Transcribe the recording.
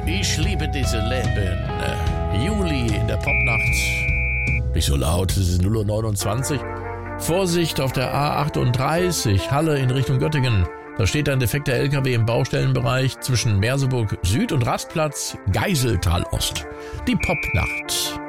Ich liebe diese Leben. Juli in der Popnacht. Nicht so laut, es ist 0:29 Uhr. Vorsicht auf der A38, Halle in Richtung Göttingen. Da steht ein defekter LKW im Baustellenbereich zwischen Merseburg Süd und Rastplatz Geiseltal Ost. Die Popnacht.